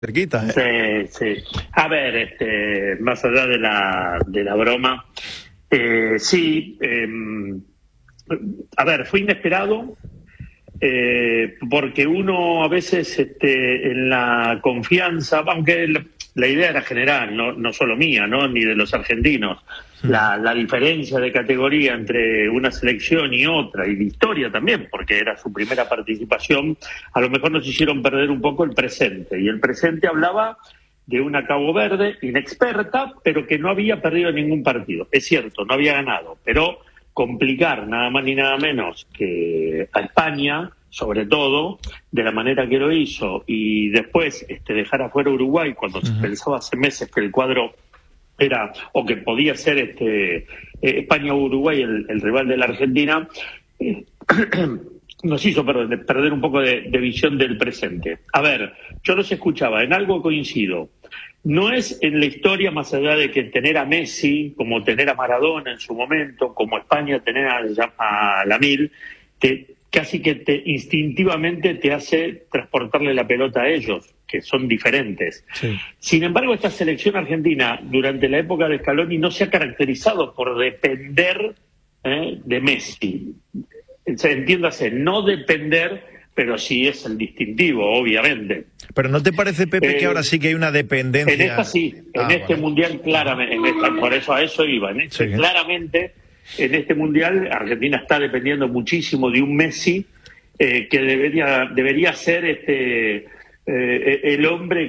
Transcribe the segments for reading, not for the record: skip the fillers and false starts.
cerquita, ¿eh? Sí, sí. A ver, más allá de la broma, sí, a ver, fue inesperado, porque uno a veces en la confianza, aunque la idea era general, no solo mía, ¿no? Ni de los argentinos, la diferencia de categoría entre una selección y otra, y de historia también, porque era su primera participación, a lo mejor nos hicieron perder un poco el presente, y el presente hablaba de una Cabo Verde inexperta, pero que no había perdido ningún partido. Es cierto, no había ganado, pero complicar nada más ni nada menos que a España, sobre todo, de la manera que lo hizo, y después dejar afuera a Uruguay cuando se pensaba hace meses que el cuadro era, o que podía ser España o Uruguay el rival de la Argentina, nos hizo perder un poco de visión del presente. A ver, yo los escuchaba, en algo coincido. No es en la historia, más allá de que tener a Messi, como tener a Maradona en su momento, como España tener a Lamil, casi que instintivamente te hace transportarle la pelota a ellos, que son diferentes. Sí. Sin embargo, esta selección argentina, durante la época de Scaloni, no se ha caracterizado por depender de Messi. Entiéndase, no depender, pero sí es el distintivo, obviamente. Pero ¿no te parece, Pepe, que ahora sí que hay una dependencia? En esta sí, mundial claramente, por eso a eso iba, sí. Claramente en este mundial Argentina está dependiendo muchísimo de un Messi que debería ser el hombre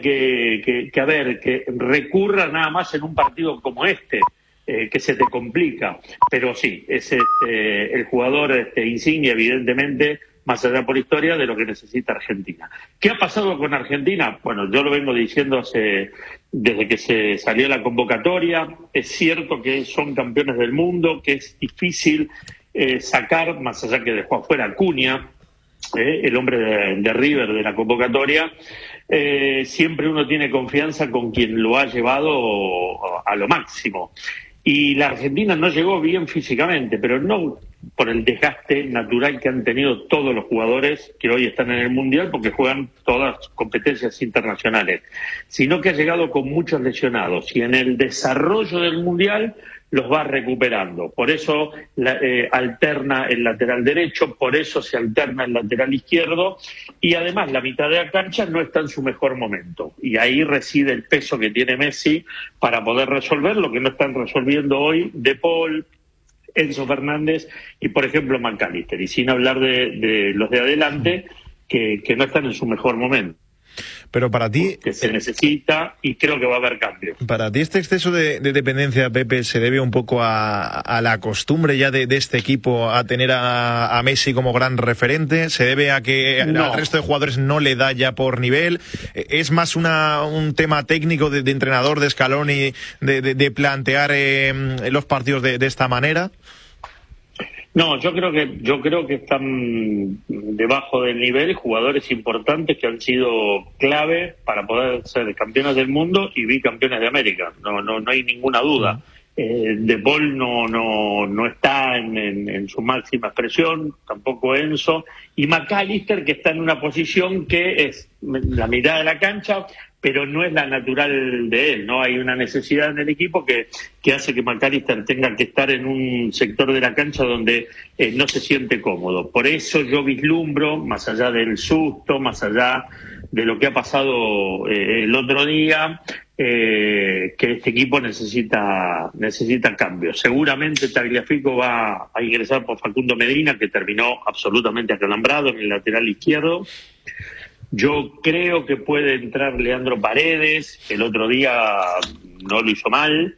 que recurra nada más en un partido como que se te complica, pero sí, es el jugador insignia, evidentemente, más allá por historia, de lo que necesita Argentina. ¿Qué ha pasado con Argentina? Bueno, yo lo vengo diciendo desde que se salió la convocatoria. Es cierto que son campeones del mundo, que es difícil sacar, más allá que dejó afuera Acuña, el hombre de River de la convocatoria. Siempre uno tiene confianza con quien lo ha llevado a lo máximo. Y la Argentina no llegó bien físicamente, pero no por el desgaste natural que han tenido todos los jugadores que hoy están en el Mundial, porque juegan todas competencias internacionales, sino que ha llegado con muchos lesionados, y en el desarrollo del Mundial los va recuperando. Por eso alterna el lateral derecho, por eso se alterna el lateral izquierdo, y además la mitad de la cancha no está en su mejor momento. Y ahí reside el peso que tiene Messi para poder resolver lo que no están resolviendo hoy De Paul, Enzo Fernández y, por ejemplo, McAllister. Y sin hablar de los de adelante, que no están en su mejor momento. Pero para ti... Que se necesita, y creo que va a haber cambios. Para ti este exceso de dependencia, Pepe, ¿se debe un poco a la costumbre ya de este equipo a tener a Messi como gran referente? ¿Se debe a que al resto de jugadores no le da ya por nivel? ¿Es más un tema técnico de entrenador, de Scaloni, de plantear los partidos de esta manera? No, yo creo que están debajo del nivel jugadores importantes que han sido clave para poder ser campeones del mundo y bicampeones de América. No hay ninguna duda. De Paul no está en su máxima expresión, tampoco Enzo, y McAllister, que está en una posición que es la mitad de la cancha, pero no es la natural de él, ¿no? Hay una necesidad en el equipo que hace que McAllister tenga que estar en un sector de la cancha donde no se siente cómodo. Por eso yo vislumbro, más allá del susto, más allá de lo que ha pasado el otro día, que este equipo necesita cambios. Seguramente Tagliafico va a ingresar por Facundo Medina, que terminó absolutamente acalambrado en el lateral izquierdo. Yo creo que puede entrar Leandro Paredes, el otro día no lo hizo mal.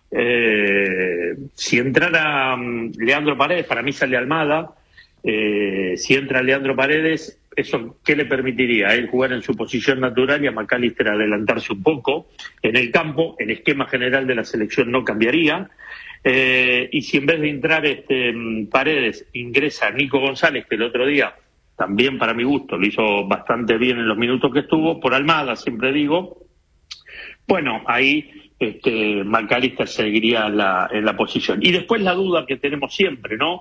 Si entrara Leandro Paredes, para mí sale Almada. Si entra Leandro Paredes, ¿eso qué le permitiría? A él jugar en su posición natural y a McAllister adelantarse un poco en el campo. El esquema general de la selección no cambiaría. Y si en vez de entrar Paredes ingresa Nico González, que el otro día también para mi gusto lo hizo bastante bien en los minutos que estuvo, por Almada siempre digo, bueno, ahí McAllister seguiría en la posición. Y después la duda que tenemos siempre, ¿no?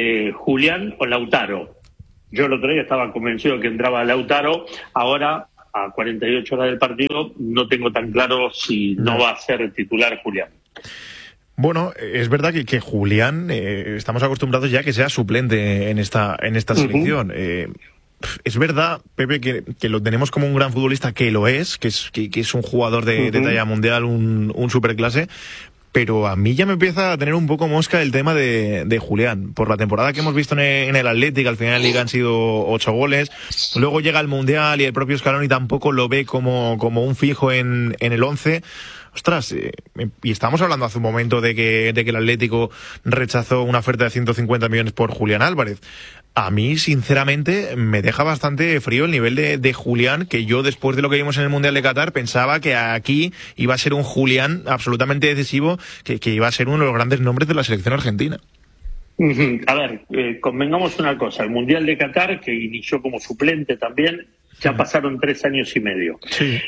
Julián o Lautaro. Yo el otro día estaba convencido que entraba Lautaro, ahora a 48 horas del partido, no tengo tan claro si no va a ser titular Julián. Bueno, es verdad que Julián, estamos acostumbrados ya que sea suplente en esta selección. Es verdad, Pepe, que lo tenemos como un gran futbolista, que lo es, que es un jugador de talla mundial, un superclase, pero a mí ya me empieza a tener un poco mosca el tema de Julián. Por la temporada que hemos visto en el Atlético, al final de la Liga han sido 8 goles, luego llega el Mundial y el propio Scaloni tampoco lo ve como un fijo en el 11. Ostras, y estamos hablando hace un momento de que el Atlético rechazó una oferta de 150 millones por Julián Álvarez. A mí, sinceramente, me deja bastante frío el nivel de Julián, que yo, después de lo que vimos en el Mundial de Qatar, pensaba que aquí iba a ser un Julián absolutamente decisivo, que iba a ser uno de los grandes nombres de la selección argentina. A ver, convengamos una cosa, el Mundial de Qatar, que inició como suplente también, ya pasaron 3 años y medio. Sí.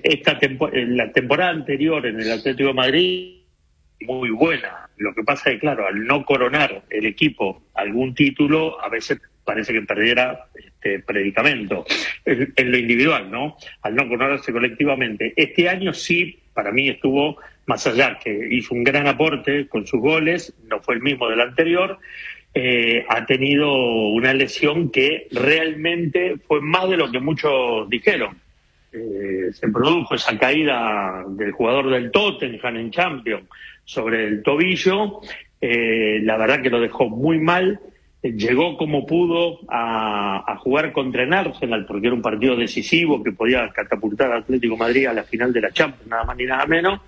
La temporada anterior en el Atlético de Madrid, muy buena. Lo que pasa es que, claro, al no coronar el equipo algún título, a veces parece que perdiera predicamento en lo individual, ¿no? Al no coronarse colectivamente. Este año sí, para mí estuvo más allá, que hizo un gran aporte con sus goles, no fue el mismo del anterior. Ha tenido una lesión que realmente fue más de lo que muchos dijeron. Se produjo esa caída del jugador del Tottenham en Champions sobre el tobillo, la verdad que lo dejó muy mal. Llegó como pudo a jugar contra el Arsenal, porque era un partido decisivo que podía catapultar al Atlético de Madrid a la final de la Champions, nada más ni nada menos,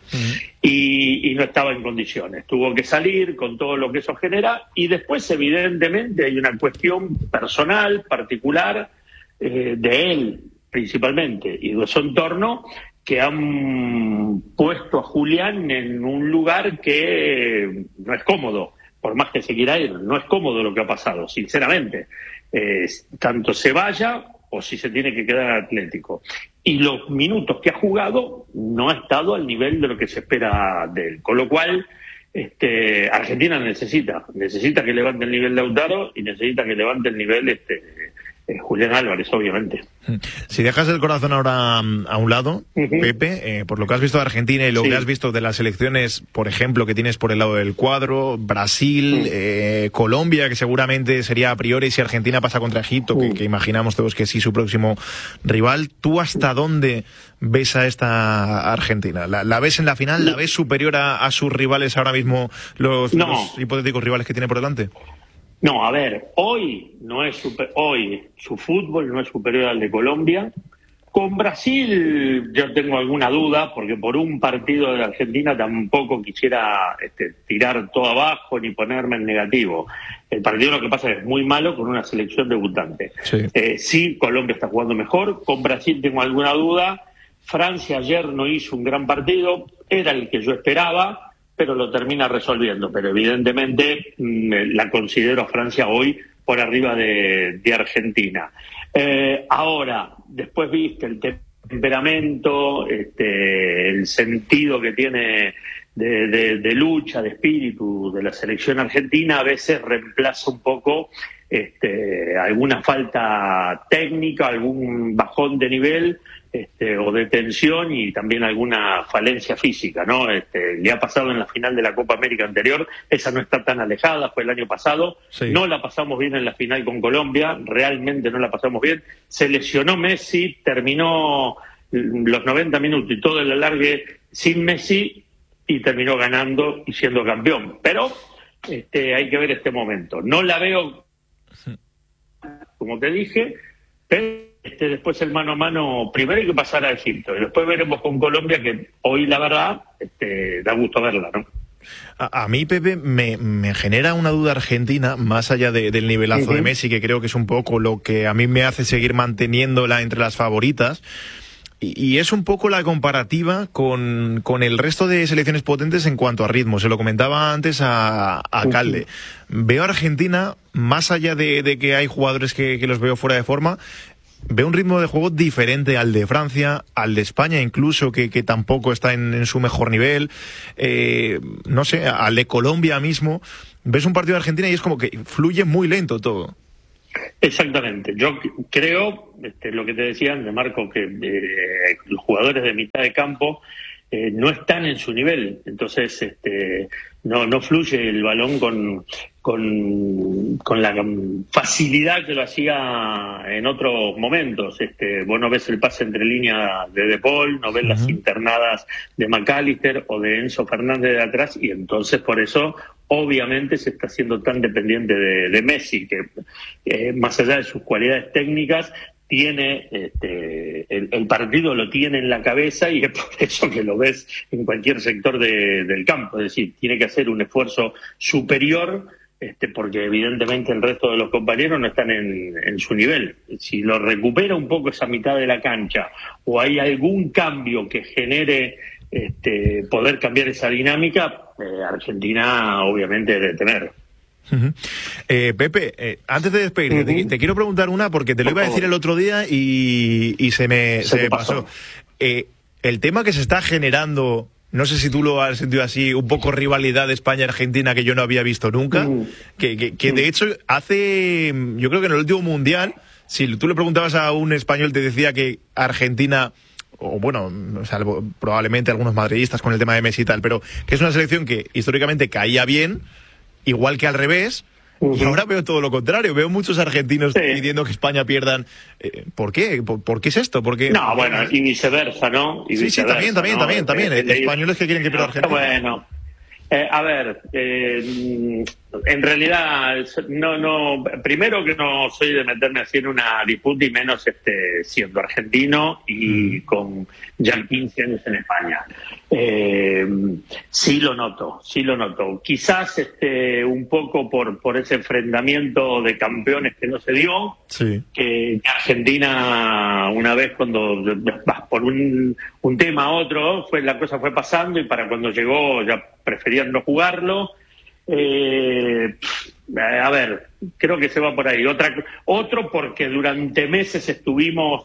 y no estaba en condiciones. Tuvo que salir con todo lo que eso genera, y después evidentemente hay una cuestión personal, particular, de él principalmente, y de su entorno, que han puesto a Julián en un lugar que no es cómodo. Por más que se quiera ir, no es cómodo lo que ha pasado, sinceramente. Tanto se vaya o si se tiene que quedar Atlético. Y los minutos que ha jugado no ha estado al nivel de lo que se espera de él. Con lo cual, Argentina necesita que levante el nivel de Lautaro y necesita que levante el nivel Julián Álvarez, obviamente. Si dejas el corazón ahora a un lado, Pepe, por lo que has visto de Argentina y lo que has visto de las selecciones, por ejemplo, que tienes por el lado del cuadro, Brasil, Colombia, que seguramente sería a priori si Argentina pasa contra Egipto, que imaginamos todos que sí, su próximo rival, ¿tú hasta dónde ves a esta Argentina? ¿La ves en la final? ¿La ves superior a sus rivales ahora mismo, los hipotéticos rivales que tiene por delante? No, a ver, hoy su fútbol no es superior al de Colombia. Con Brasil yo tengo alguna duda, porque por un partido de Argentina tampoco quisiera tirar todo abajo ni ponerme en negativo. El partido lo que pasa es que es muy malo con una selección debutante. Sí, Colombia está jugando mejor. Con Brasil tengo alguna duda. Francia ayer no hizo un gran partido, era el que yo esperaba, pero lo termina resolviendo. Pero evidentemente la considero a Francia hoy por arriba de Argentina. Ahora, después viste el temperamento, el sentido que tiene de lucha, de espíritu de la selección argentina, a veces reemplaza un poco alguna falta técnica, algún bajón de nivel, o de tensión, y también alguna falencia física, ¿no? Le ha pasado en la final de la Copa América anterior, esa no está tan alejada, fue el año pasado, no la pasamos bien en la final con Colombia, realmente no la pasamos bien, se lesionó Messi, terminó los 90 minutos y todo el alargue sin Messi, y terminó ganando y siendo campeón, pero hay que ver este momento. No la veo, como te dije, pero después el mano a mano, primero hay que pasar a Egipto y después veremos con Colombia, que hoy la verdad da gusto verla, ¿no? A mí, Pepe, me genera una duda Argentina, más allá del nivelazo de Messi, que creo que es un poco lo que a mí me hace seguir manteniéndola entre las favoritas. Y es un poco la comparativa con el resto de selecciones potentes en cuanto a ritmo. Se lo comentaba antes a Calde. Veo a Argentina, más allá de que hay jugadores que los veo fuera de forma, veo un ritmo de juego diferente al de Francia, al de España incluso, que tampoco está en su mejor nivel. No sé, al de Colombia mismo. Ves un partido de Argentina y es como que fluye muy lento todo. Exactamente. Yo creo, lo que te decían de Marco, que los jugadores de mitad de campo no están en su nivel, entonces no fluye el balón con la facilidad que lo hacía en otros momentos. Vos no ves el pase entre líneas de Paul, no ves las internadas de McAllister o de Enzo Fernández de atrás, y entonces por eso obviamente se está haciendo tan dependiente de Messi, que más allá de sus cualidades técnicas, tiene el partido lo tiene en la cabeza, y es por eso que lo ves en cualquier sector del campo. Es decir, tiene que hacer un esfuerzo superior, porque evidentemente el resto de los compañeros no están en su nivel. Si lo recupera un poco esa mitad de la cancha, o hay algún cambio que genere poder cambiar esa dinámica, Argentina obviamente debe tener. Pepe, antes de despedirte, te quiero preguntar una, porque te lo iba a decir el otro día y se me pasó. El tema que se está generando, no sé si tú lo has sentido así, un poco rivalidad de España-Argentina que yo no había visto nunca, que de hecho yo creo que en el último Mundial, si tú le preguntabas a un español, te decía que Argentina, o bueno, salvo probablemente algunos madridistas con el tema de Messi y tal, pero que es una selección que históricamente caía bien, igual que al revés, y ahora veo todo lo contrario. Veo muchos argentinos pidiendo que España pierdan. ¿Por qué? ¿Por qué es esto? ¿Por qué? No, bueno, y viceversa, ¿no? Y viceversa, también. Españoles que quieren que pierda Argentina. Bueno, a ver, en realidad, no. Primero que no soy de meterme así en una disputa, y menos siendo argentino y con ya 15 años en España. Sí lo noto. Quizás un poco por ese enfrentamiento de campeones que no se dio, que Argentina, una vez cuando vas por un tema a otro, la cosa fue pasando, y para cuando llegó ya preferían no jugarlo. A ver, creo que se va por ahí. Otro porque durante meses estuvimos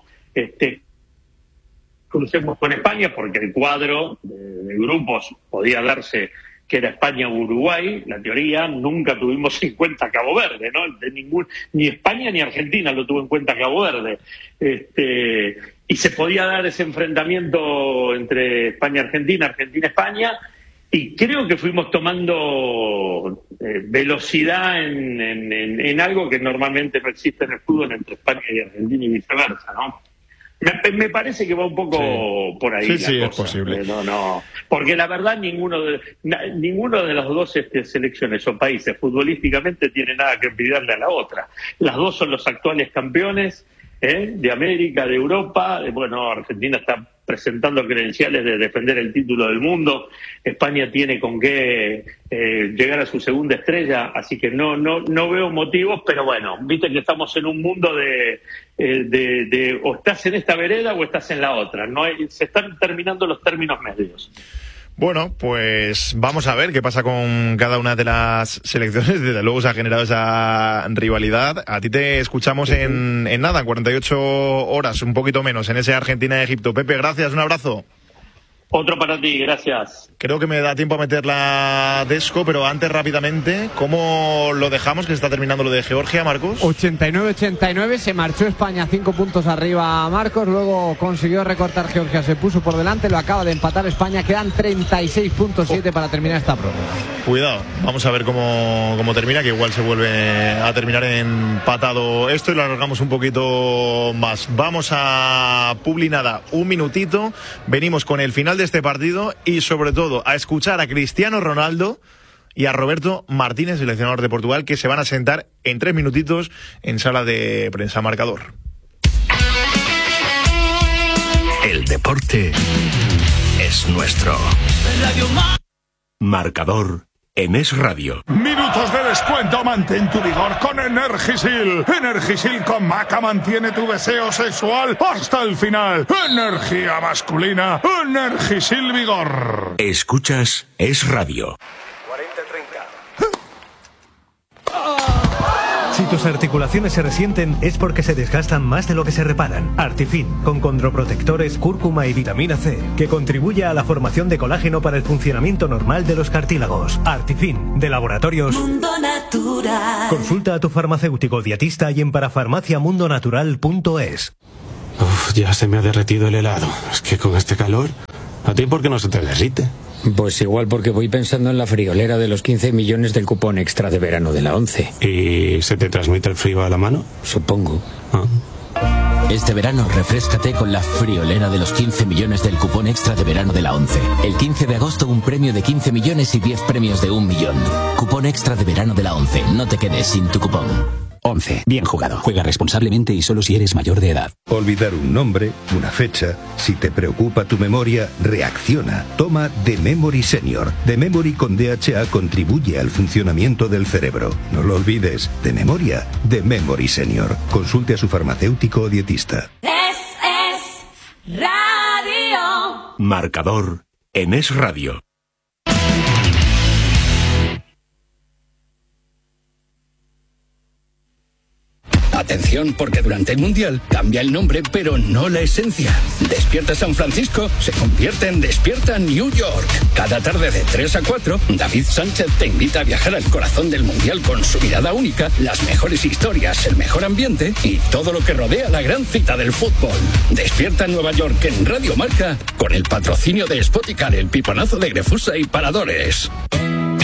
crucemos con España, porque el cuadro de grupos podía darse que era España o Uruguay, la teoría. Nunca tuvimos en cuenta Cabo Verde, ¿no? Ni España ni Argentina lo tuvo en cuenta Cabo Verde. Y se podía dar ese enfrentamiento entre España-Argentina, Argentina-España, y creo que fuimos tomando velocidad en algo que normalmente no existe en el fútbol entre España y Argentina y viceversa, ¿no? Me parece que va un poco por ahí. Sí, la cosa. Es posible. No, porque la verdad ninguno de las dos selecciones o países futbolísticamente tiene nada que envidiarle a la otra. Las dos son los actuales campeones de América, de Europa. Bueno, Argentina está presentando credenciales de defender el título del mundo. España tiene con qué llegar a su segunda estrella, así que no veo motivos, pero bueno, viste que estamos en un mundo de o estás en esta vereda o estás en la otra. Se están terminando los términos medios. Bueno, pues vamos a ver qué pasa con cada una de las selecciones. Desde luego se ha generado esa rivalidad. A ti te escuchamos en nada, en 48 horas, un poquito menos, en ese Argentina-Egipto. Pepe, gracias, un abrazo. Otro para ti, gracias. Creo que me da tiempo a meter la Desco, pero antes rápidamente, ¿cómo lo dejamos? Que se está terminando lo de Georgia, Marcos. 89-89, se marchó España 5 puntos arriba, Marcos, luego consiguió recortar Georgia, se puso por delante, lo acaba de empatar España, quedan 36.7 para terminar esta prueba. Cuidado, vamos a ver cómo termina, que igual se vuelve a terminar empatado esto y lo alargamos un poquito más. Vamos a Publinada, un minutito, venimos con el final de este partido y sobre todo a escuchar a Cristiano Ronaldo y a Roberto Martínez, seleccionador de Portugal, que se van a sentar en 3 minutitos en sala de prensa. Marcador. El deporte es nuestro. Marcador en Es Radio. Minutos de descuento, mantén tu vigor con Energisil. Energisil con Maca mantiene tu deseo sexual hasta el final. Energía masculina, Energisil Vigor. Escuchas Es Radio. 40-30. Si tus articulaciones se resienten es porque se desgastan más de lo que se reparan. Artifin, con condroprotectores, cúrcuma y vitamina C, que contribuye a la formación de colágeno para el funcionamiento normal de los cartílagos. Artifin, de Laboratorios Mundo Natural. Consulta a tu farmacéutico dietista y en parafarmaciamundonatural.es. Uf, ya se me ha derretido el helado. Es que con este calor... ¿A ti por qué no se te derrite? Pues igual porque voy pensando en la friolera de los 15 millones del cupón extra de verano de la 11. ¿Y se te transmite el frío a la mano? Supongo. Este verano refréscate con la friolera de los 15 millones del cupón extra de verano de la 11. El 15 de agosto un premio de 15 millones y 10 premios de 1 millón. Cupón extra de verano de la 11. No te quedes sin tu cupón. 11. Bien jugado. Juega responsablemente y solo si eres mayor de edad. Olvidar un nombre, una fecha. Si te preocupa tu memoria, reacciona. Toma The Memory Senior. The Memory con DHA contribuye al funcionamiento del cerebro. No lo olvides. De memoria, The Memory Senior. Consulte a su farmacéutico o dietista. Es Radio. Marcador en Es Radio. Atención, porque durante el Mundial cambia el nombre, pero no la esencia. Despierta San Francisco se convierte en Despierta New York. Cada tarde de 3 a 4, David Sánchez te invita a viajar al corazón del Mundial con su mirada única, las mejores historias, el mejor ambiente y todo lo que rodea la gran cita del fútbol. Despierta Nueva York en Radio Marca con el patrocinio de Spoticar, el piponazo de Grefusa y Paradores.